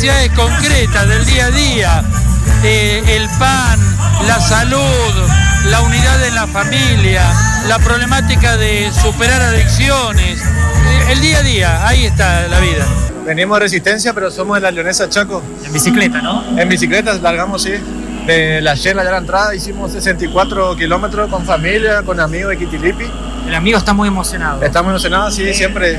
necesidades concretas del día a día, el pan, la salud, la unidad en la familia, la problemática de superar adicciones, el día a día, ahí está la vida. Venimos de Resistencia, pero somos de la Leonesa Chaco. En bicicleta, ¿no? En bicicleta largamos, sí. De la Shela ya la entrada hicimos 64 kilómetros con familia, con amigos de Quitilipi. El amigo está muy emocionado. Estamos emocionados, sí, siempre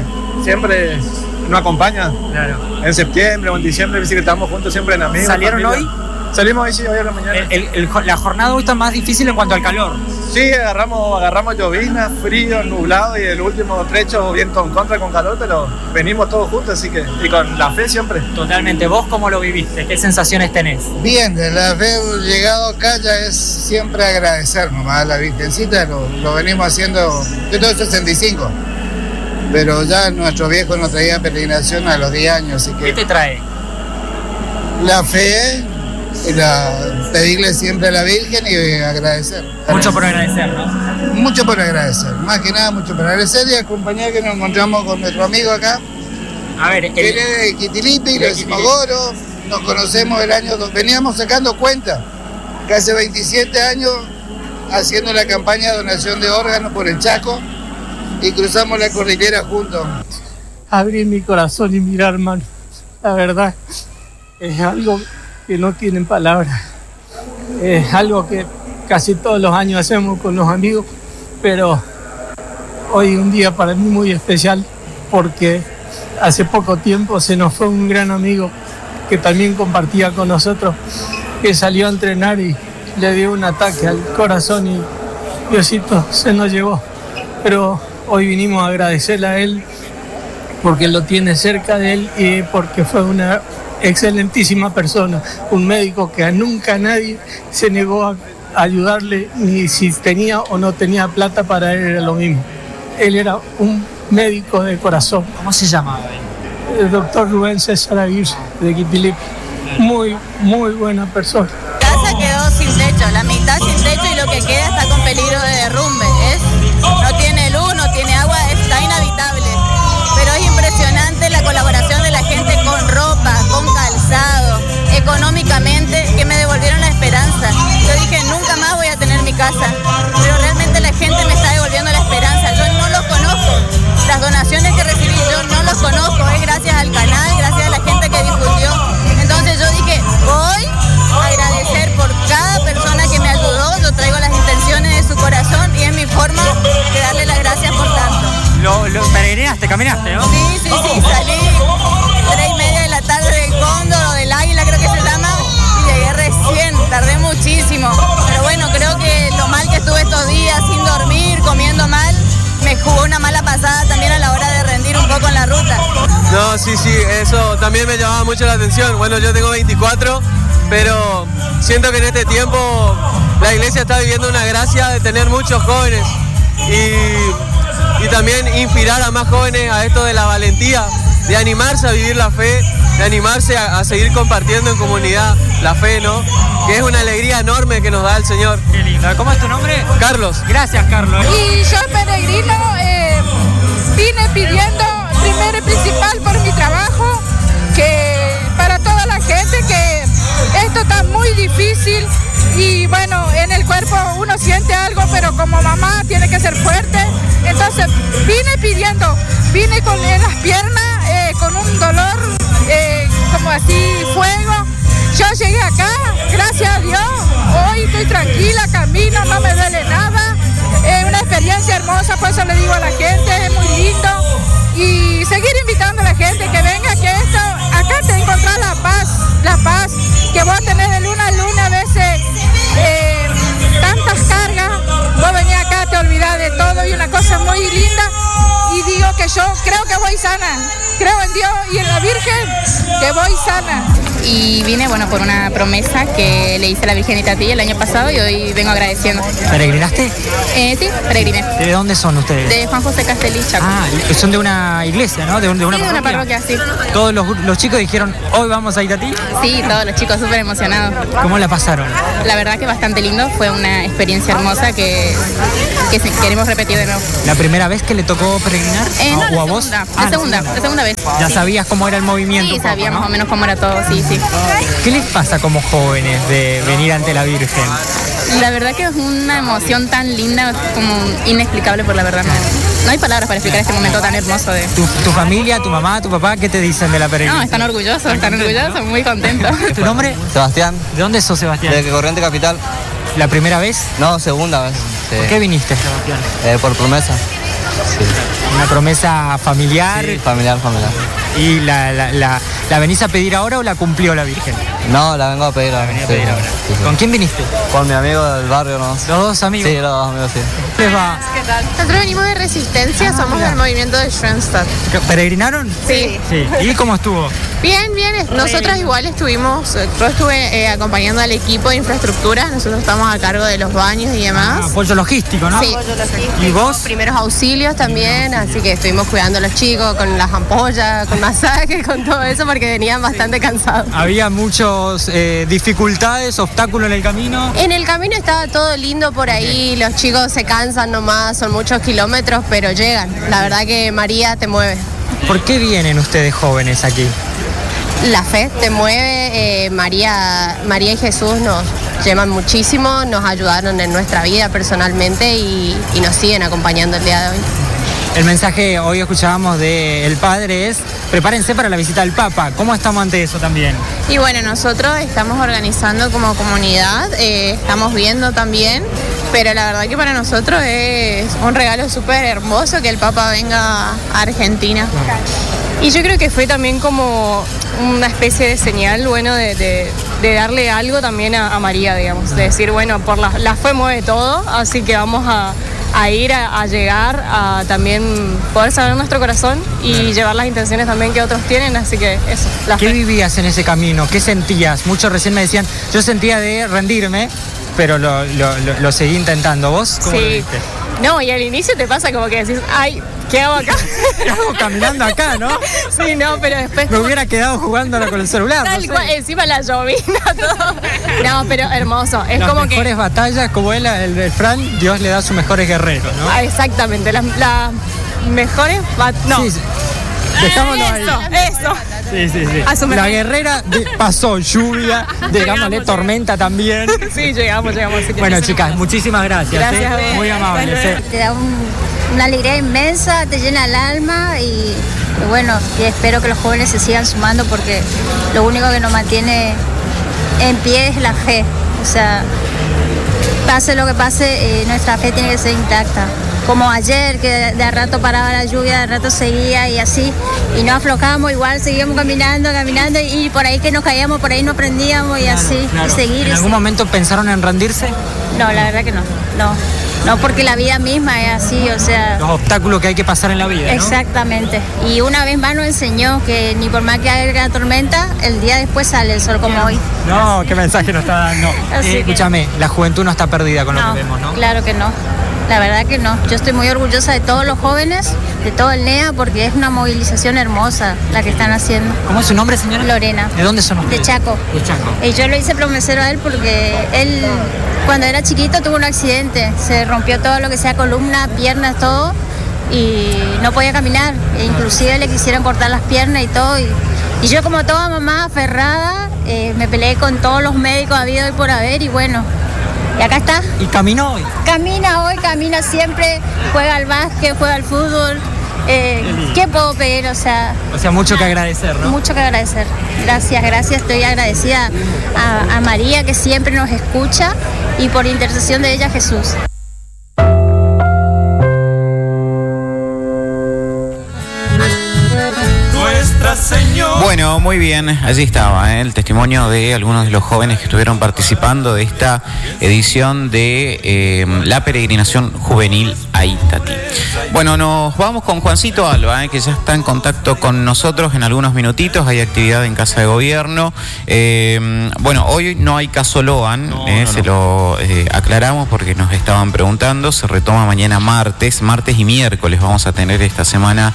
nos acompaña. Claro. En septiembre o en diciembre bicicletamos juntos siempre en amigos. ¿Salieron hoy? Salimos hoy, sí, hoy a la mañana. La jornada hoy está más difícil en cuanto al calor. Sí, agarramos llovizna, frío, nublado y el último trecho viento en contra con calor, pero venimos todos juntos, así que, y con la fe siempre. Totalmente. ¿Vos cómo lo viviste? ¿Qué sensaciones tenés? Bien, el haber llegado acá ya es siempre agradecer nomás a la Virgencita, lo venimos haciendo, yo tengo 65, pero ya nuestros viejos nos traían peregrinación a los 10 años, así que... ¿Qué te trae? La fe, pedirle siempre a la Virgen y agradecer. Mucho por agradecer, ¿no? Mucho por agradecer, más que nada mucho por agradecer y acompañar que nos encontramos con nuestro amigo acá. A ver, Él es de Quitilipi, de Simogoro, nos conocemos el año, veníamos sacando cuenta, que hace 27 años haciendo la campaña de donación de órganos por el Chaco y cruzamos la cordillera juntos. Abrir mi corazón y mirar, hermano, la verdad es algo que no tienen palabras. Es algo que casi todos los años hacemos con los amigos, pero hoy un día para mí muy especial porque hace poco tiempo se nos fue un gran amigo que también compartía con nosotros, que salió a entrenar y le dio un ataque al corazón y Diosito se nos llevó. Pero hoy vinimos a agradecerle a él porque lo tiene cerca de él y porque fue una excelentísima persona, un médico que nunca nadie se negó a ayudarle, ni si tenía o no tenía plata, para él era lo mismo. Él era un médico de corazón. ¿Cómo se llamaba él? El doctor Rubén César Aguirre de Quitilipi. Muy buena persona. La casa quedó sin techo, la mitad sin techo y lo que queda está con peligro de derrumbe. No tiene luz, no tiene agua, está inhabitable. Pero es impresionante la colaboración de la gente con ropa, con calzado, económicamente, que me devolvieron la esperanza. Yo dije, nunca más voy a tener mi casa, pero realmente la gente me está devolviendo la esperanza. Yo no los conozco, las donaciones que recibí yo no los conozco, es gracias al canal, gracias a la gente que difundió. Entonces yo dije, voy a agradecer por cada persona que me ayudó, yo traigo las intenciones de su corazón y es mi forma de darle las gracias por tanto. ¿Lo peregrinaste, caminaste, no? Sí, salí 3:30 de la tarde del Cóndor o del Águila, creo que se llama, y llegué recién, tardé muchísimo. Pero bueno, creo que lo mal que estuve estos días, sin dormir, comiendo mal, me jugó una mala pasada también a la hora de rendir un poco en la ruta. No, sí, eso también me llamaba mucho la atención. Bueno, yo tengo 24, pero siento que en este tiempo la iglesia está viviendo una gracia de tener muchos jóvenes y también inspirar a más jóvenes a esto de la valentía, de animarse a vivir la fe, de animarse a seguir compartiendo en comunidad la fe, ¿no? Que es una alegría enorme que nos da el Señor. Qué lindo. ¿Cómo es tu nombre? Carlos. Gracias, Carlos. Y yo peregrino, vine pidiendo primero y principal por mi trabajo, que para toda la gente, que esto está muy difícil y bueno, en el cuerpo uno siente algo, pero como mamá tiene que ser fuerte. Entonces vine pidiendo, vine en las piernas con un dolor como así, fuego. Yo llegué acá, gracias a Dios, hoy estoy tranquila, camino, no me duele nada. Es una experiencia hermosa, por eso le digo a la gente, es muy lindo. Y seguir invitando a la gente que venga, que esto, acá te encontrás la paz que vos tenés de luna a luna, a veces tantas cargas, vos venís acá, te olvidás de todo y una cosa muy linda. Y digo que yo creo que voy sana, creo en Dios y en la Virgen, que voy sana. y vine, bueno, por una promesa que le hice a la Virgen de Itatí el año pasado y hoy vengo agradeciendo. ¿Peregrinaste? Sí, peregriné. ¿De dónde son ustedes? De Juan José Castellí, Chaco. Son de una iglesia, ¿no? De una parroquia, sí. Todos los chicos dijeron, hoy vamos a Itatí. Sí, todos los chicos súper emocionados. ¿Cómo la pasaron? La verdad que bastante lindo, fue una experiencia hermosa que queremos repetir de nuevo. ¿La primera vez que le tocó peregrinar? No, ¿O a vos? La segunda vez. ¿Ya sí. sabías cómo era el movimiento? Sí, sabíamos más o menos cómo era todo, sí. ¿Qué les pasa como jóvenes de venir ante la Virgen? La verdad que es una emoción tan linda, como inexplicable, por la verdad. No hay palabras para explicar este momento tan hermoso. ¿Tu familia, tu mamá, tu papá, qué te dicen de la peregrinación? No, están orgullosos, muy contentos. ¿Tu nombre? Sebastián. ¿De dónde sos, Sebastián? De Corriente Capital. ¿La primera vez? No, segunda vez. Sí. ¿Por qué viniste, Sebastián? Por promesa. Sí. ¿Una promesa familiar? Sí, familiar. ¿Y la venís a pedir ahora o la cumplió la Virgen? No, la vengo a pedir ahora. Sí. ¿Con quién viniste? Con mi amigo del barrio, ¿no? ¿Los dos amigos? Sí, los dos amigos, sí. ¿Les va? ¿Qué tal? Nosotros venimos de Resistencia, somos del movimiento de Schoenstatt. ¿Peregrinaron? Sí. ¿Y cómo estuvo? Bien. Nosotras igual estuvimos, yo estuve acompañando al equipo de infraestructura, nosotros estamos a cargo de los baños y demás. Apoyo logístico, ¿no? Sí. ¿Y vos? Primeros auxilios también, así que estuvimos cuidando a los chicos con las ampollas, con masajes, con todo eso, porque venían bastante cansados. ¿Había muchas dificultades, obstáculos en el camino? En el camino estaba todo lindo por ahí, los chicos se cansan nomás, son muchos kilómetros, pero llegan. La verdad que María te mueve. ¿Por qué vienen ustedes jóvenes aquí? La fe te mueve, María y Jesús nos llevan muchísimo, nos ayudaron en nuestra vida personalmente y nos siguen acompañando el día de hoy. El mensaje hoy escuchábamos del Padre es, prepárense para la visita del Papa. ¿Cómo estamos ante eso también? Y bueno, nosotros estamos organizando como comunidad, estamos viendo también, pero la verdad que para nosotros es un regalo súper hermoso que el Papa venga a Argentina. Y yo creo que fue también como una especie de señal, bueno, de darle algo también a María, digamos. De decir, bueno, por la fe mueve todo, así que vamos a ir a llegar a también poder saber nuestro corazón y llevar las intenciones también que otros tienen, así que eso, la fe. ¿Qué vivías en ese camino? ¿Qué sentías? Muchos recién me decían, yo sentía de rendirme, pero lo seguí intentando. ¿Vos cómo lo viste? No, y al inicio te pasa como que decís, ay, ¿qué hago acá? ¿Qué hago caminando acá, no? Sí, no, pero después... Me hubiera quedado jugando con el celular. Tal cual, encima la llovina, todo. No, pero hermoso. Es las como mejores batallas, como él, el de Fran, Dios le da a sus mejores guerreros, ¿no? Ah, exactamente, las mejores no. Sí. Dejámoslo ahí. Eso. Sí. La guerrera pasó lluvia, digámosle tormenta también. Sí, llegamos. Bueno, chicas, muchísimas gracias. Gracias. Muy amables. Te da una alegría inmensa, te llena el alma y bueno, y espero que los jóvenes se sigan sumando porque lo único que nos mantiene en pie es la fe. O sea, pase lo que pase, nuestra fe tiene que ser intacta. Como ayer, que de a rato paraba la lluvia, de a rato seguía y así, y no aflojamos, igual seguíamos caminando, y por ahí que nos caíamos, por ahí nos prendíamos y así, y seguir. ¿En algún momento pensaron en rendirse? No, la verdad que no, porque la vida misma es así, o sea... Los obstáculos que hay que pasar en la vida, ¿no? Exactamente, y una vez más nos enseñó que ni por más que haya tormenta, el día después sale el sol como hoy. No, qué mensaje nos está dando. Escúchame, la juventud no está perdida con lo que vemos, ¿no? Claro que no. La verdad que no. Yo estoy muy orgullosa de todos los jóvenes, de todo el NEA, porque es una movilización hermosa la que están haciendo. ¿Cómo es su nombre, señora? Lorena. ¿De dónde son ustedes? De Chaco. De Chaco. Y yo lo hice promesero a él porque él, cuando era chiquito, tuvo un accidente. Se rompió todo lo que sea columna, piernas, todo, y no podía caminar. E inclusive le quisieron cortar las piernas y todo. Y yo, como toda mamá aferrada, me peleé con todos los médicos habido y por haber, y bueno... Y acá está. ¿Y caminó hoy? Camina hoy, camina siempre, juega al básquet, juega al fútbol. ¿Qué puedo pedir? O sea, mucho que agradecer, ¿no? Mucho que agradecer. Gracias. Estoy agradecida a María, que siempre nos escucha, y por intercesión de ella, Jesús. Nuestra Señora. Bueno, muy bien, allí estaba el testimonio de algunos de los jóvenes que estuvieron participando de esta edición de la peregrinación juvenil a Itatí. Bueno, nos vamos con Juancito Alba, que ya está en contacto con nosotros en algunos minutitos. Hay actividad en Casa de Gobierno. Bueno, hoy no hay caso Loan, se lo aclaramos porque nos estaban preguntando. Se retoma mañana martes y miércoles. Vamos a tener esta semana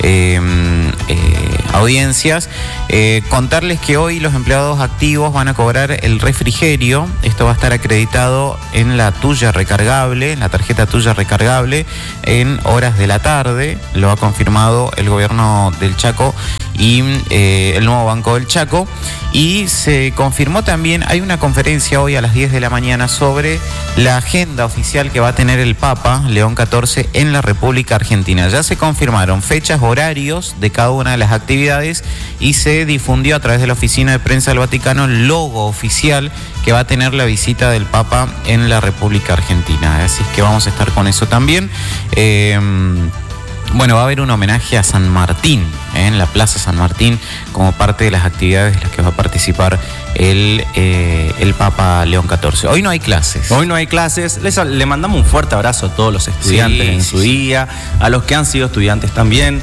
audiencias. Contarles que hoy los empleados activos van a cobrar el refrigerio. Esto va a estar acreditado en la tuya recargable, en la tarjeta tuya recargable, en horas de la tarde. Lo ha confirmado el gobierno del Chaco y el nuevo Banco del Chaco. Y se confirmó también, hay una conferencia hoy a las 10 de la mañana sobre la agenda oficial que va a tener el Papa León XIV en la República Argentina. Ya se confirmaron fechas, horarios de cada una de las actividades y se difundió a través de la Oficina de Prensa del Vaticano el logo oficial que va a tener la visita del Papa en la República Argentina. Así es que vamos a estar con eso también. Bueno, va a haber un homenaje a San Martín, en la Plaza San Martín, como parte de las actividades en las que va a participar el Papa León XIV. Hoy no hay clases. Hoy no hay clases. Le mandamos un fuerte abrazo a todos los estudiantes en su día, a los que han sido estudiantes también,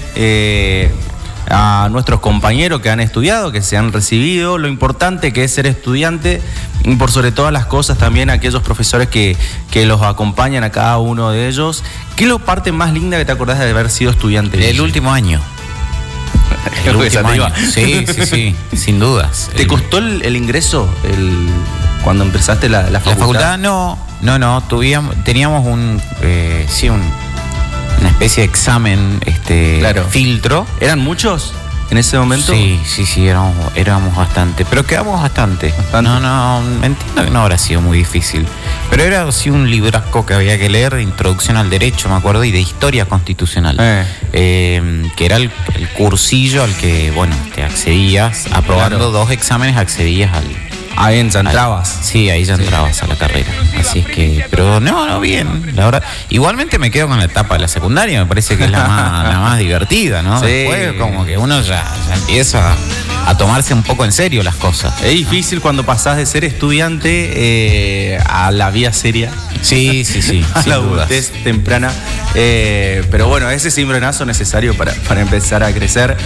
a nuestros compañeros que han estudiado, que se han recibido, lo importante que es ser estudiante, y por sobre todas las cosas también a aquellos profesores que los acompañan a cada uno de ellos. ¿Qué es la parte más linda que te acordás de haber sido estudiante? El último año. El último año. Sí, sin dudas. ¿Te costó el ingreso cuando empezaste la facultad? La facultad no, teníamos una especie de examen, filtro. ¿Eran muchos en ese momento? Sí, éramos bastante, pero quedamos bastante. No, entiendo que no habrá sido muy difícil, pero era así un librasco que había que leer de introducción al derecho, me acuerdo, y de historia constitucional, que era el cursillo al que, te accedías, aprobando 2 exámenes, accedías al... Ahí ya entrabas. Sí, ahí ya entrabas a la carrera. Así es que, pero no, bien, la verdad. Igualmente me quedo con la etapa de la secundaria, me parece que es la más divertida, ¿no? Sí. Después como que uno ya empieza a tomarse un poco en serio las cosas. Es difícil cuando pasás de ser estudiante a la vía seria. Sí. A la adultez temprana. Pero bueno, ese cimbronazo necesario para empezar a crecer.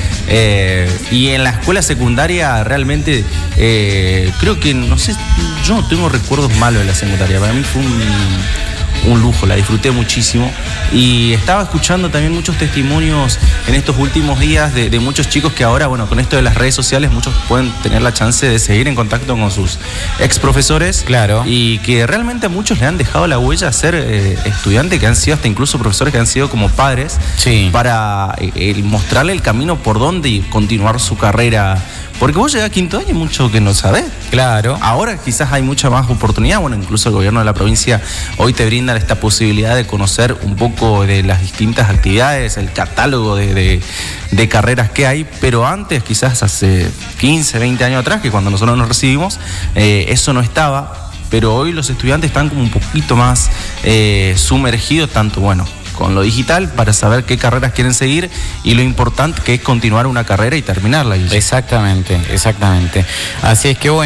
Y en la escuela secundaria realmente creo que, no sé, yo no tengo recuerdos malos de la secundaria. Para mí fue un lujo, la disfruté muchísimo. Y estaba escuchando también muchos testimonios en estos últimos días de muchos chicos que ahora, con esto de las redes sociales, muchos pueden tener la chance de seguir en contacto con sus ex profesores. Claro. Y que realmente a muchos le han dejado la huella a ser estudiantes, que han sido hasta incluso profesores que han sido como padres, para mostrarle el camino por dónde continuar su carrera. Porque vos llegás a quinto año y mucho que no sabés. Claro. Ahora quizás hay mucha más oportunidad. Incluso el gobierno de la provincia hoy te brinda esta posibilidad de conocer un poco de las distintas actividades, el catálogo de carreras que hay. Pero antes, quizás hace 15, 20 años atrás, que cuando nosotros nos recibimos, eso no estaba. Pero hoy los estudiantes están como un poquito más sumergidos, tanto, con lo digital, para saber qué carreras quieren seguir y lo importante que es continuar una carrera y terminarla. Exactamente. Así es que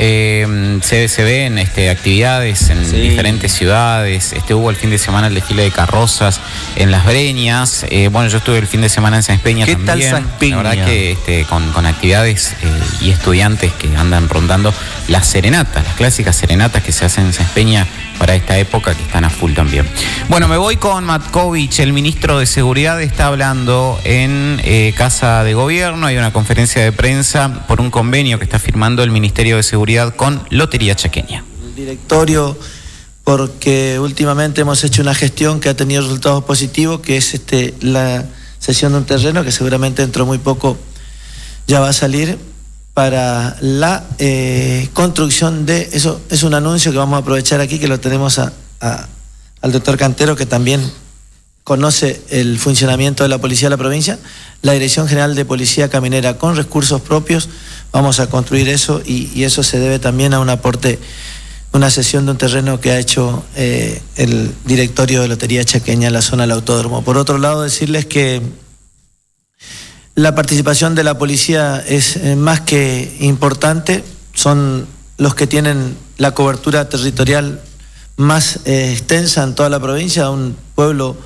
se ven actividades en diferentes ciudades. Hubo el fin de semana el desfile de carrozas en Las Breñas. Yo estuve el fin de semana en Sáenz Peña también. ¿Qué tal Sáenz Peña? La verdad que con actividades y estudiantes que andan rondando las serenatas, las clásicas serenatas que se hacen en Sáenz Peña para esta época, que están a full también. Me voy con Matkovich, el ministro de Seguridad, está hablando en Casa de Gobierno. Hay una conferencia de prensa por un convenio que está firmando el Ministerio de Seguridad con Lotería Chaqueña. El directorio, porque últimamente hemos hecho una gestión que ha tenido resultados positivos, que es la cesión de un terreno que seguramente dentro de muy poco ya va a salir, para la construcción de, eso es un anuncio que vamos a aprovechar aquí, que lo tenemos al doctor Cantero, que también conoce el funcionamiento de la policía de la provincia. La Dirección General de Policía Caminera, con recursos propios, vamos a construir eso, y eso se debe también a un aporte, una cesión de un terreno que ha hecho el directorio de Lotería Chaqueña en la zona del autódromo. Por otro lado, decirles que La participación de la policía es más que importante, son los que tienen la cobertura territorial más extensa en toda la provincia, un pueblo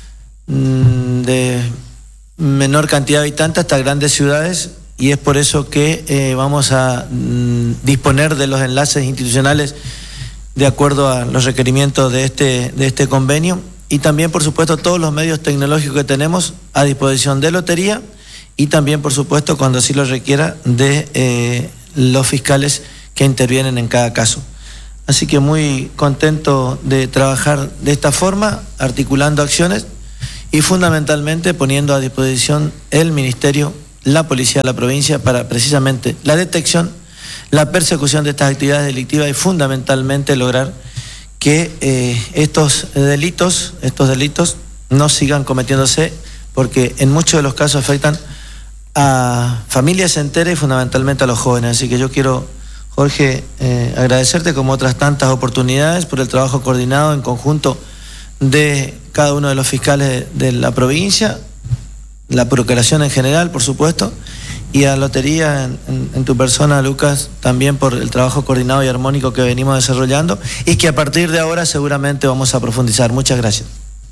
de menor cantidad de habitantes hasta grandes ciudades, y es por eso que vamos a disponer de los enlaces institucionales de acuerdo a los requerimientos de este convenio, y también, por supuesto, todos los medios tecnológicos que tenemos a disposición de Lotería, y también, por supuesto, cuando así lo requiera, de los fiscales que intervienen en cada caso. Así que muy contento de trabajar de esta forma, articulando acciones y fundamentalmente poniendo a disposición el Ministerio, la Policía de la provincia para precisamente la detección, la persecución de estas actividades delictivas y fundamentalmente lograr que estos delitos no sigan cometiéndose, porque en muchos de los casos afectan a familias enteras y fundamentalmente a los jóvenes. Así que yo quiero, Jorge, agradecerte como otras tantas oportunidades por el trabajo coordinado en conjunto de cada uno de los fiscales de la provincia, la procuración en general, por supuesto, y a Lotería en tu persona, Lucas, también por el trabajo coordinado y armónico que venimos desarrollando y que a partir de ahora seguramente vamos a profundizar. Muchas gracias.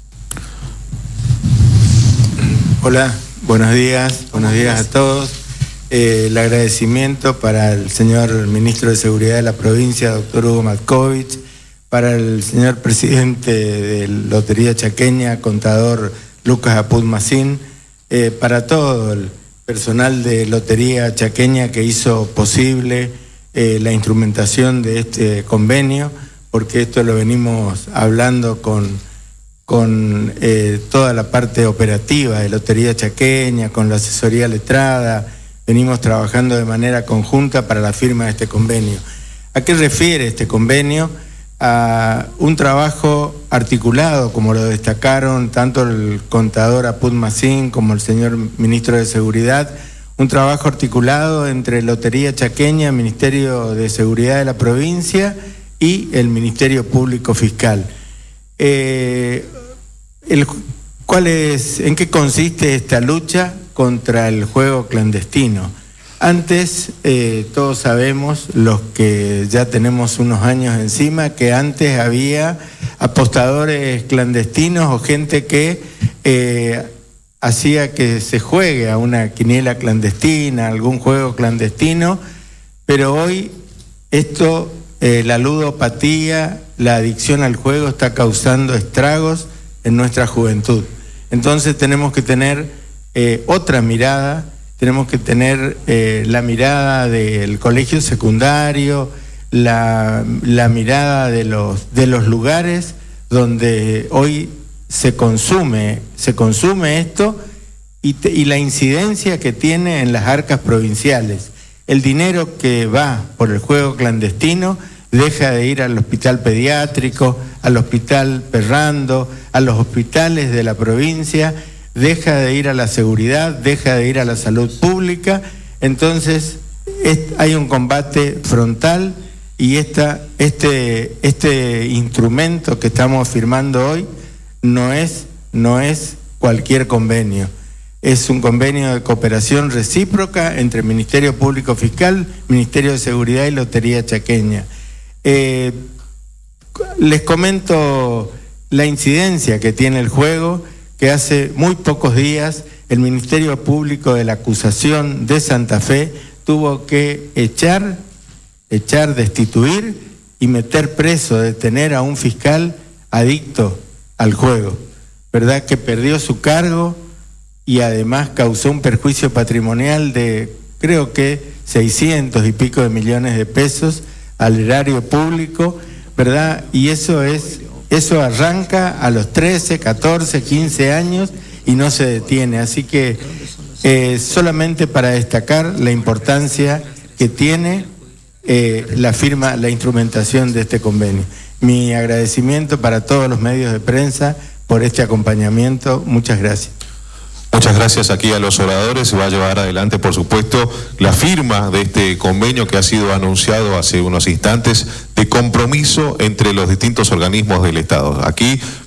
Hola, buenos días a todos. El agradecimiento para el señor ministro de Seguridad de la provincia, doctor Hugo Matkovich, para el señor presidente de Lotería Chaqueña, contador Lucas Apud-Macín, para todo el personal de Lotería Chaqueña que hizo posible la instrumentación de este convenio, porque esto lo venimos hablando con toda la parte operativa de Lotería Chaqueña, con la asesoría letrada. Venimos trabajando de manera conjunta para la firma de este convenio. ¿A qué refiere este convenio? A un trabajo articulado, como lo destacaron tanto el contador Apud-Macín como el señor ministro de Seguridad, un trabajo articulado entre Lotería Chaqueña, Ministerio de Seguridad de la provincia y el Ministerio Público Fiscal. ¿En qué consiste esta lucha contra el juego clandestino? Antes, todos sabemos, los que ya tenemos unos años encima, que antes había apostadores clandestinos o gente que hacía que se juegue a una quiniela clandestina, algún juego clandestino, pero hoy esto, la ludopatía, la adicción al juego está causando estragos en nuestra juventud. Entonces tenemos que tener otra mirada. Tenemos que tener la mirada del colegio secundario, la mirada de los lugares donde hoy se consume esto y la incidencia que tiene en las arcas provinciales. El dinero que va por el juego clandestino deja de ir al hospital pediátrico, al hospital Perrando, a los hospitales de la provincia, deja de ir a la seguridad, deja de ir a la salud pública. Entonces hay un combate frontal y este instrumento que estamos firmando hoy no es cualquier convenio, es un convenio de cooperación recíproca entre Ministerio Público Fiscal, Ministerio de Seguridad y Lotería Chaqueña. Les comento la incidencia que tiene el juego, que hace muy pocos días el Ministerio Público de la Acusación de Santa Fe tuvo que echar, destituir y meter preso, detener a un fiscal adicto al juego, ¿verdad? Que perdió su cargo y además causó un perjuicio patrimonial de, creo que 600 y pico de millones de pesos al erario público, ¿verdad? Y eso arranca a los 13, 14, 15 años y no se detiene. Así que solamente para destacar la importancia que tiene la instrumentación de este convenio. Mi agradecimiento para todos los medios de prensa por este acompañamiento. Muchas gracias. Muchas gracias aquí a los oradores. Se va a llevar adelante, por supuesto, la firma de este convenio que ha sido anunciado hace unos instantes de compromiso entre los distintos organismos del Estado. Aquí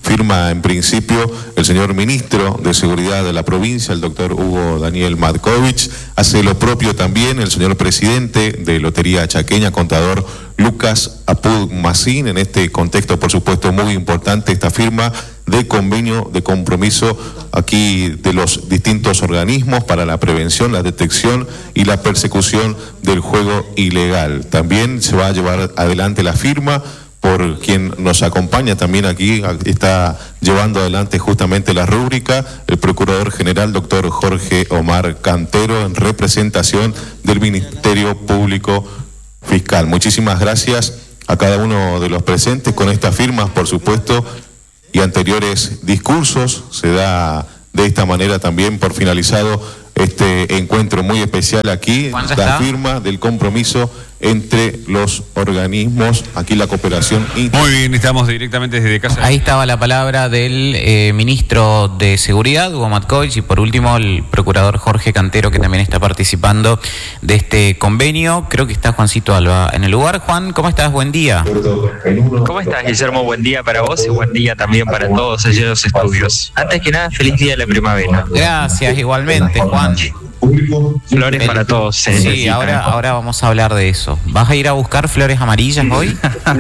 firma en principio el señor ministro de Seguridad de la provincia, el doctor Hugo Daniel Matkovich. Hace lo propio también el señor presidente de Lotería Chaqueña, contador Lucas Apud Macín. En este contexto, por supuesto, muy importante esta firma de convenio de compromiso aquí de los distintos organismos para la prevención, la detección y la persecución del juego ilegal. También se va a llevar adelante la firma por quien nos acompaña también aquí, está llevando adelante justamente la rúbrica, el Procurador General, doctor Jorge Omar Cantero, en representación del Ministerio Público Fiscal. Muchísimas gracias a cada uno de los presentes con estas firmas, por supuesto, y anteriores discursos. Se da de esta manera también por finalizado este encuentro muy especial aquí, la firma del compromiso entre los organismos, aquí la cooperación. Muy bien, estamos directamente desde casa. Ahí estaba la palabra del ministro de Seguridad, Hugo Matkovich, y por último el procurador Jorge Cantero, que también está participando de este convenio. Creo que está Juancito Alba en el lugar. Juan, ¿cómo estás? Buen día. ¿Cómo estás, Guillermo? Buen día para vos y buen día también para todos allí en los estudios. Antes que nada, feliz día de la primavera. Gracias, igualmente, Juan. Flores para todos. Sí, ahora vamos a hablar de eso. ¿Vas a ir a buscar flores amarillas hoy?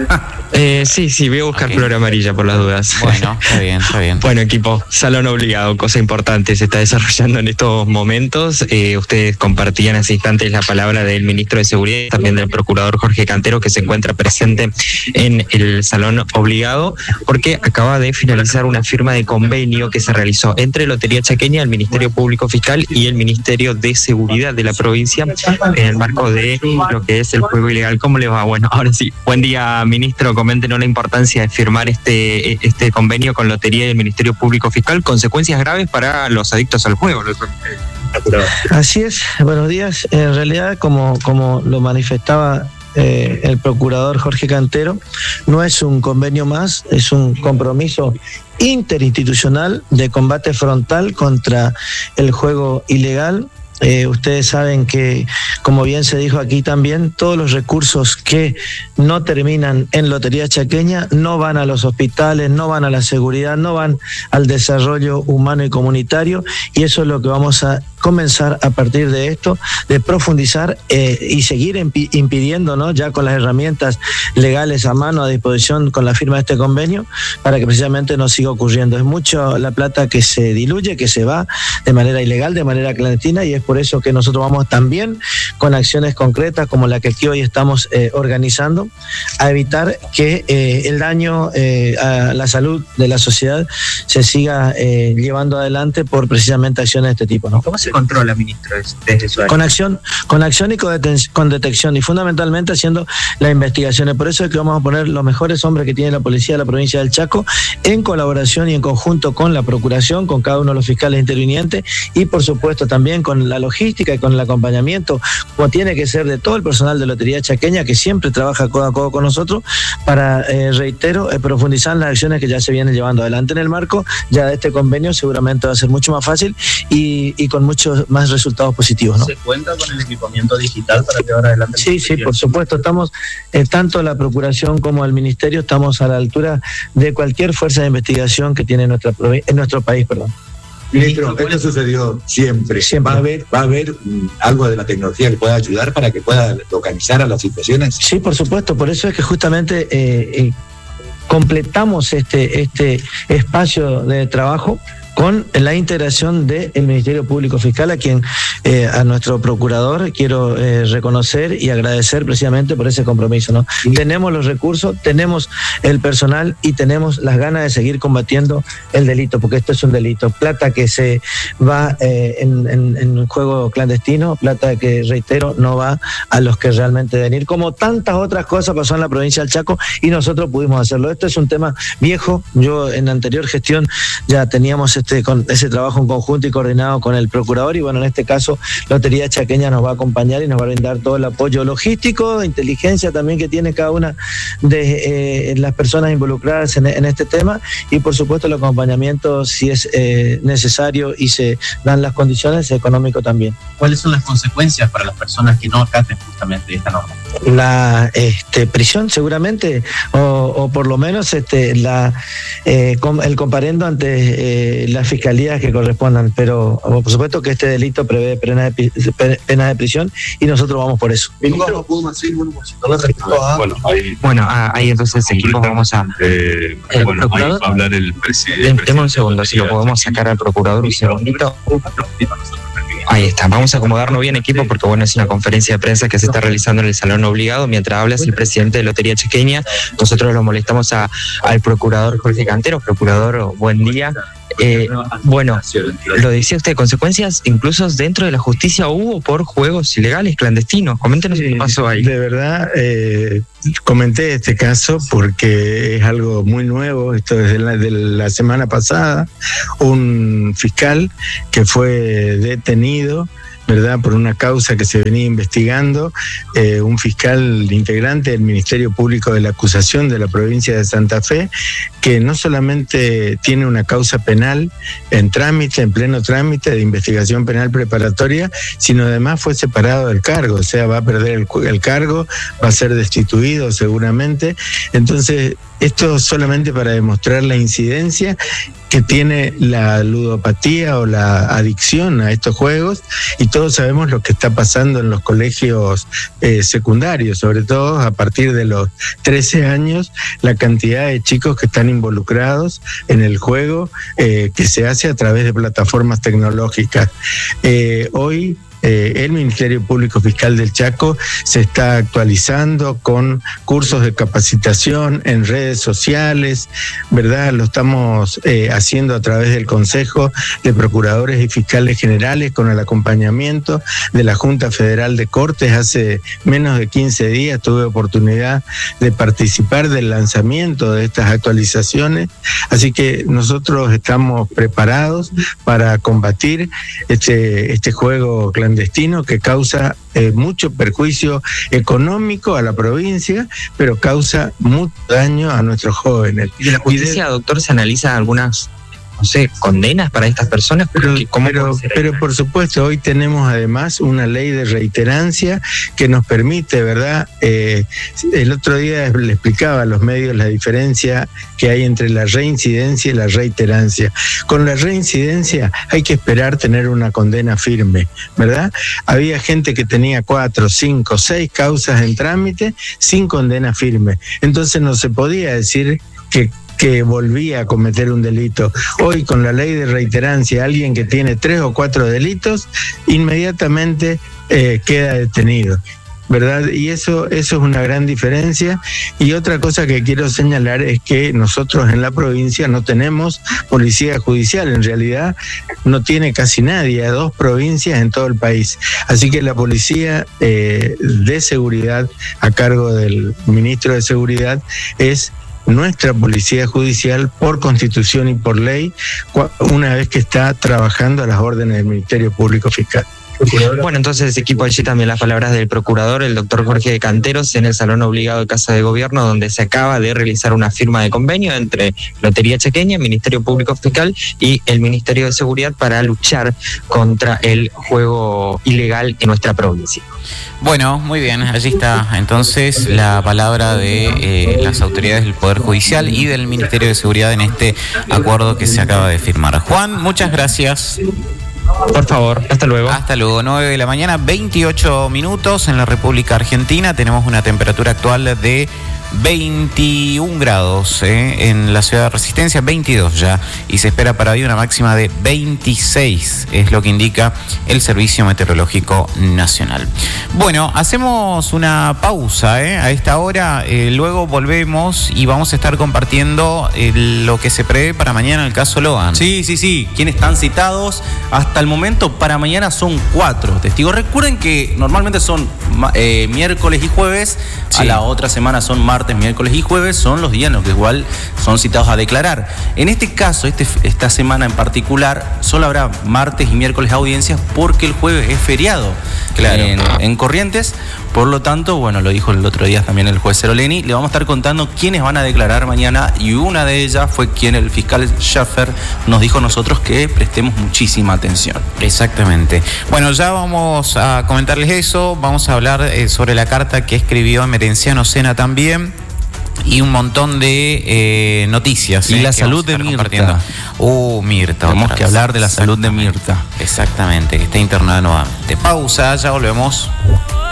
Sí, voy a buscar flor amarilla por las dudas. Bueno, está bien. Bueno, equipo, salón obligado, cosa importante se está desarrollando en estos momentos. Ustedes compartían hace instantes la palabra del ministro de Seguridad, también del procurador Jorge Cantero, que se encuentra presente en el salón obligado, porque acaba de finalizar una firma de convenio que se realizó entre Lotería Chaqueña, el Ministerio Público Fiscal y el Ministerio de Seguridad de la provincia en el marco de lo que es el juego ilegal. ¿Cómo le va? Bueno, ahora sí. Buen día, ministro. Coméntenos la importancia de firmar este convenio con Lotería y el Ministerio Público Fiscal. Consecuencias graves para los adictos al juego. Así es. Buenos días. En realidad, como lo manifestaba el procurador Jorge Cantero, no es un convenio más, es un compromiso interinstitucional de combate frontal contra el juego ilegal. Ustedes saben que, como bien se dijo aquí también, todos los recursos que no terminan en Lotería Chaqueña no van a los hospitales, no van a la seguridad, no van al desarrollo humano y comunitario, y eso es lo que vamos a comenzar a partir de esto, de profundizar y seguir impidiendo, ¿no?, ya con las herramientas legales a mano, a disposición con la firma de este convenio, para que precisamente no siga ocurriendo. Es mucho la plata que se diluye, que se va de manera ilegal, de manera clandestina, y es por eso que nosotros vamos también con acciones concretas como la que aquí hoy estamos organizando, a evitar que el daño a la salud de la sociedad se siga llevando adelante por precisamente acciones de este tipo, ¿no? ¿Cómo se controla, ministro, desde su área? Con acción y con detección, y fundamentalmente haciendo las investigaciones. Por eso es que vamos a poner los mejores hombres que tiene la policía de la provincia del Chaco, en colaboración y en conjunto con la procuración, con cada uno de los fiscales intervinientes, y por supuesto también con la logística y con el acompañamiento, como tiene que ser, de todo el personal de Lotería Chaqueña, que siempre trabaja codo a codo con nosotros para, reitero, profundizar en las acciones que ya se vienen llevando adelante en el marco ya de este convenio. Seguramente va a ser mucho más fácil y con muchos más resultados positivos, ¿no? ¿Se cuenta con el equipamiento digital para llevar adelante? Sí, por supuesto. Estamos, tanto la Procuración como el Ministerio, estamos a la altura de cualquier fuerza de investigación que tiene en nuestro país, perdón. Ministro, esto sucedió siempre. ¿Va a haber algo de la tecnología que pueda ayudar para que pueda localizar a las situaciones? Sí, por supuesto. Por eso es que justamente completamos este espacio de trabajo con la integración del Ministerio Público Fiscal, a quien, a nuestro procurador, quiero reconocer y agradecer precisamente por ese compromiso, ¿no? Sí. Tenemos los recursos, tenemos el personal y tenemos las ganas de seguir combatiendo el delito, porque esto es un delito. Plata que se va en juego clandestino, plata que, reitero, no va a los que realmente deben ir, como tantas otras cosas pasó en la provincia del Chaco y nosotros pudimos hacerlo. Esto es un tema viejo. Yo en la anterior gestión ya teníamos con ese trabajo en conjunto y coordinado con el procurador, y bueno, en este caso Lotería Chaqueña nos va a acompañar y nos va a brindar todo el apoyo logístico, de inteligencia también que tiene cada una de las personas involucradas en este tema, y por supuesto el acompañamiento si es necesario y se dan las condiciones, económico también. ¿Cuáles son las consecuencias para las personas que no acaten justamente esta norma? La prisión seguramente, o por lo menos el comparendo ante las fiscalías que correspondan, pero por supuesto que este delito prevé pena de prisión y nosotros vamos por eso. Bueno, ahí entonces equipos vamos a... el procurador, va a hablar el presidente. Deme un segundo, si lo podemos sacar al procurador un segundito. Ahí está, vamos a acomodarnos bien, equipo, porque bueno, es una conferencia de prensa que se está realizando en el Salón Obligado. Mientras hablas el presidente de Lotería Chaqueña, nosotros lo molestamos al procurador Jorge Cantero. Procurador, buen día. Bueno, lo decía usted, consecuencias incluso dentro de la justicia hubo por juegos ilegales, clandestinos. Coméntenos qué pasó ahí. De verdad, comenté este caso porque es algo muy nuevo. Esto desde la semana pasada, un fiscal que fue detenido, ¿verdad?, por una causa que se venía investigando, un fiscal integrante del Ministerio Público de la Acusación de la provincia de Santa Fe, que no solamente tiene una causa penal en trámite, en pleno trámite de investigación penal preparatoria, sino además fue separado del cargo, o sea, va a perder el cargo, va a ser destituido seguramente. Entonces, esto solamente para demostrar la incidencia que tiene la ludopatía o la adicción a estos juegos, y todos sabemos lo que está pasando en los colegios secundarios, sobre todo a partir de los 13 años, la cantidad de chicos que están involucrados en el juego que se hace a través de plataformas tecnológicas. Hoy el Ministerio Público Fiscal del Chaco se está actualizando con cursos de capacitación en redes sociales, ¿verdad? Lo estamos haciendo a través del Consejo de Procuradores y Fiscales Generales con el acompañamiento de la Junta Federal de Cortes. Hace menos de 15 días tuve oportunidad de participar del lanzamiento de estas actualizaciones, así que nosotros estamos preparados para combatir este juego clandestino que causa mucho perjuicio económico a la provincia, pero causa mucho daño a nuestros jóvenes. ¿Y de la justicia, doctor, se analiza algunas, no sé, condenas para estas personas? Pero por supuesto, hoy tenemos además una ley de reiterancia que nos permite, ¿verdad? El otro día le explicaba a los medios la diferencia que hay entre la reincidencia y la reiterancia. Con la reincidencia hay que esperar tener una condena firme, ¿verdad? Había gente que tenía 4, 5, 6 causas en trámite sin condena firme. Entonces no se podía decir que volvía a cometer un delito. Hoy, con la ley de reiterancia, alguien que tiene 3 o 4 delitos, inmediatamente queda detenido, ¿verdad? Y eso es una gran diferencia. Y otra cosa que quiero señalar es que nosotros en la provincia no tenemos policía judicial. En realidad no tiene casi nadie, 2 provincias en todo el país. Así que la policía de seguridad, a cargo del ministro de Seguridad, es nuestra policía judicial por constitución y por ley, una vez que está trabajando a las órdenes del Ministerio Público Fiscal. Bueno, entonces equipo allí también las palabras del procurador, el doctor Jorge Canteros, en el Salón Obligado de Casa de Gobierno, donde se acaba de realizar una firma de convenio entre Lotería Chaqueña, Ministerio Público Fiscal y el Ministerio de Seguridad para luchar contra el juego ilegal en nuestra provincia. Bueno, muy bien, allí está entonces la palabra de las autoridades del Poder Judicial y del Ministerio de Seguridad en este acuerdo que se acaba de firmar. Juan, muchas gracias. Por favor, hasta luego. Hasta luego, 9 de la mañana, 28 minutos en la República Argentina. Tenemos una temperatura actual de 21 grados en la ciudad de Resistencia, 22 ya, y se espera para hoy una máxima de 26, es lo que indica el Servicio Meteorológico Nacional. Bueno, hacemos una pausa a esta hora, luego volvemos y vamos a estar compartiendo lo que se prevé para mañana en el caso Logan. Sí, quienes están citados hasta el momento para mañana son 4 testigos. Recuerden que normalmente son miércoles y jueves, a la otra semana son martes martes, miércoles y jueves son los días en los que igual son citados a declarar. En este caso, esta semana en particular, solo habrá martes y miércoles audiencias porque el jueves es feriado en Corrientes. Por lo tanto, bueno, lo dijo el otro día también el juez Ceroleni, le vamos a estar contando quiénes van a declarar mañana y una de ellas fue quien el fiscal Schaffer nos dijo a nosotros que prestemos muchísima atención. Exactamente. Bueno, ya vamos a comentarles eso, vamos a hablar sobre la carta que escribió Emerenciano Sena también y un montón de noticias. Y la salud de Mirta. Mirta. Tenemos que hablar de la salud de Mirta. Exactamente, que está internada nuevamente. Pausa, ya volvemos.